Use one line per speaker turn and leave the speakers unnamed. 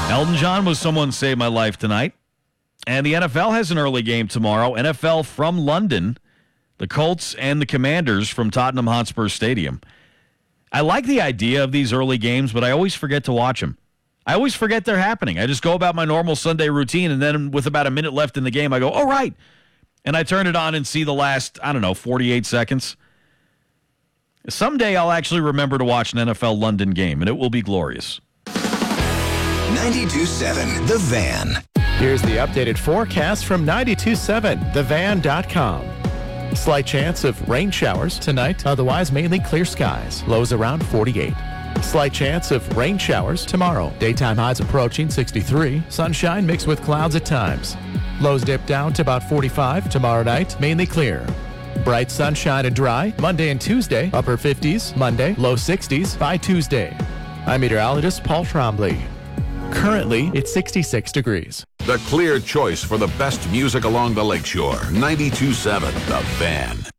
Elton John was someone saved my life tonight. And the NFL has an early game tomorrow. NFL from London, the Colts and the Commanders from Tottenham Hotspur Stadium. I like the idea of these early games, but I always forget to watch them. I always forget they're happening. I just go about my normal Sunday routine, and then with about a minute left in the game, I go, oh, right. And I turn it on and see the last, 48 seconds. Someday I'll actually remember to watch an NFL London game, and it will be glorious.
92.7 The Van.
Here's the updated forecast from 92.7thevan.com. Slight chance of rain showers tonight, otherwise mainly clear skies. Lows around 48. Slight chance of rain showers tomorrow. Daytime highs approaching 63. Sunshine mixed with clouds at times. Lows dip down to about 45 tomorrow night, mainly clear. Bright sunshine and dry Monday and Tuesday, upper 50s Monday, low 60s by Tuesday. I'm meteorologist Paul Trombley. Currently, it's 66 degrees.
The clear choice for the best music along the lakeshore. 92.7 The Van.